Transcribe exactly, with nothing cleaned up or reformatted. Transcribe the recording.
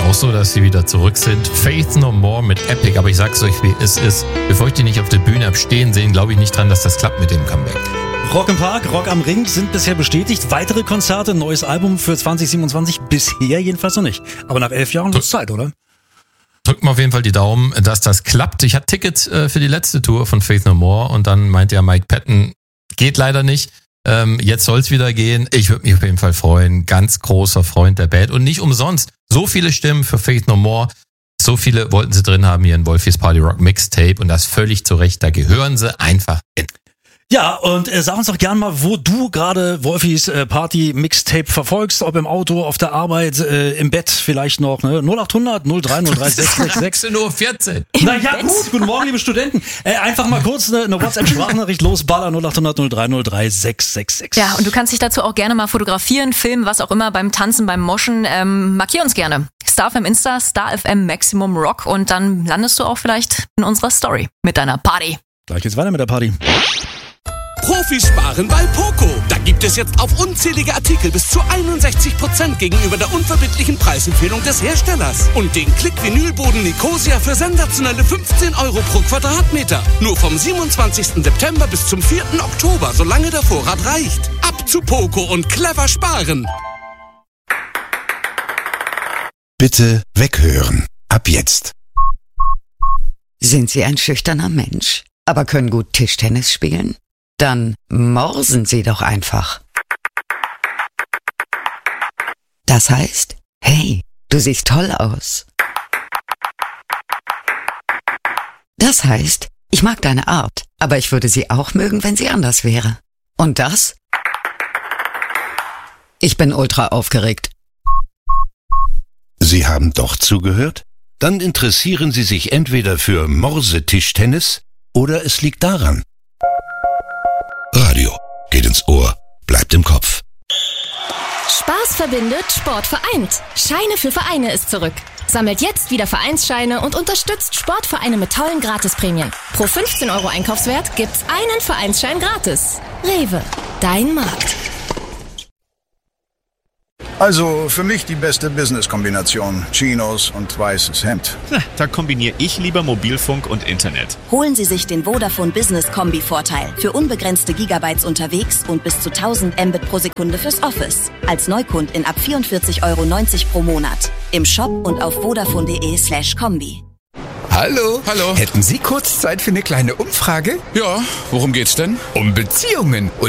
auch so, dass sie wieder zurück sind. Faith No More mit Epic. Aber ich sag's euch, wie es ist. Bevor ich die nicht auf der Bühne hab stehen sehen, glaube ich nicht dran, dass das klappt mit dem Comeback. Rock im Park, Rock am Ring sind bisher bestätigt. Weitere Konzerte, neues Album für zwanzig siebenundzwanzig bisher jedenfalls noch nicht. Aber nach elf Jahren wird's Zeit, oder? Drückt mir auf jeden Fall die Daumen, dass das klappt. Ich hatte Tickets äh, für die letzte Tour von Faith No More und dann meinte ja Mike Patton, geht leider nicht. Ähm, jetzt soll's wieder gehen. Ich würde mich auf jeden Fall freuen. Ganz großer Freund der Band und nicht umsonst. So viele Stimmen für Faith No More. So viele wollten sie drin haben hier in Wolfie's Party Rock Mixtape und das völlig zu Recht. Da gehören sie einfach hin. Ja, und äh, sag uns doch gern mal, wo du gerade Wolfies äh, Party Mixtape verfolgst, ob im Auto, auf der Arbeit, äh, im Bett vielleicht noch, ne? null acht hundert null drei null drei sechs sechs sechs. achtzehn Uhr vierzehn. Na ja, gut, guten Morgen, liebe Studenten. Äh, einfach mal kurz eine, eine WhatsApp-Sprachnachricht losballern, null acht hundert null drei null drei sechs sechs sechs. Ja, und du kannst dich dazu auch gerne mal fotografieren, filmen, was auch immer, beim Tanzen, beim Moschen. Ähm, markier uns gerne. Star F M Insta, Star F M Maximum Rock und dann landest du auch vielleicht in unserer Story mit deiner Party. Gleich geht's weiter mit der Party. Profis sparen bei Poco. Da gibt es jetzt auf unzählige Artikel bis zu einundsechzig Prozent gegenüber der unverbindlichen Preisempfehlung des Herstellers. Und den Klick-Vinylboden Nicosia für sensationelle fünfzehn Euro pro Quadratmeter. Nur vom siebenundzwanzigsten September bis zum vierten Oktober, solange der Vorrat reicht. Ab zu Poco und clever sparen. Bitte weghören. Ab jetzt. Sind Sie ein schüchterner Mensch, aber können gut Tischtennis spielen? Dann morsen Sie doch einfach. Das heißt, hey, du siehst toll aus. Das heißt, ich mag deine Art, aber ich würde sie auch mögen, wenn sie anders wäre. Und das? Ich bin ultra aufgeregt. Sie haben doch zugehört? Dann interessieren Sie sich entweder für Morse-Tischtennis oder es liegt daran. Radio geht ins Ohr, bleibt im Kopf. Spaß verbindet, Sport vereint. Scheine für Vereine ist zurück. Sammelt jetzt wieder Vereinsscheine und unterstützt Sportvereine mit tollen Gratisprämien. Pro fünfzehn Euro Einkaufswert gibt's einen Vereinsschein gratis. Rewe, dein Markt. Also für mich die beste Business-Kombination. Chinos und weißes Hemd. Na, da kombiniere ich lieber Mobilfunk und Internet. Holen Sie sich den Vodafone Business Kombi-Vorteil. Für unbegrenzte Gigabytes unterwegs und bis zu tausend Mbit pro Sekunde fürs Office. Als Neukundin ab vierundvierzig Euro neunzig pro Monat. Im Shop und auf vodafone.de slash Kombi. Hallo. Hallo. Hätten Sie kurz Zeit für eine kleine Umfrage? Ja, worum geht's denn? Um Beziehungen. Und